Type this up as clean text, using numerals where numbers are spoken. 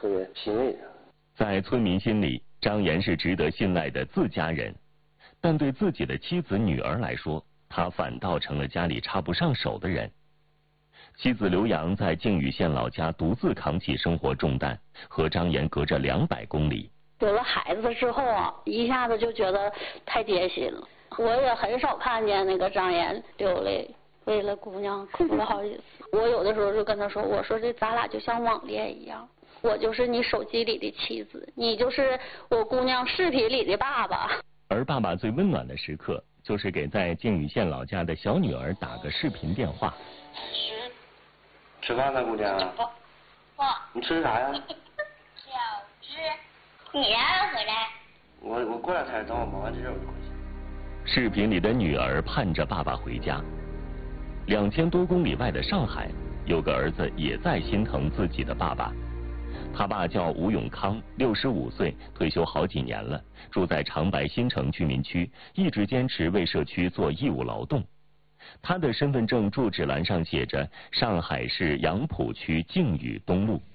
特别欣慰。 在村民心里，张岩是值得信赖的自家人，但对自己的妻子、女儿来说，他反倒成了家里插不上手的人。妻子刘洋在靖宇县老家独自扛起生活重担，和张岩隔着200公里。 有了孩子之后啊，一下子就觉得太艰辛了。我也很少看见那个张岩流泪，为了姑娘哭了好几次。我有的时候就跟他说，我说这咱俩就像网恋一样，我就是你手机里的妻子，你就是我姑娘视频里的爸爸。 而爸爸最温暖的时刻，就是给在靖宇县老家的小女儿打个视频电话。 吃饭呢，姑娘？你吃啥呀？ 小吃。你啥时候回来？ 我过2天，等我忙完这事我就回去。 视频里的女儿盼着爸爸回家。2000多公里外的上海，有个儿子也在心疼自己的爸爸。他爸叫吴永康，65岁，退休好几年了，住在长白新城居民区，一直坚持为社区做义务劳动。他的身份证住址栏上写着上海市杨浦区靖宇东路。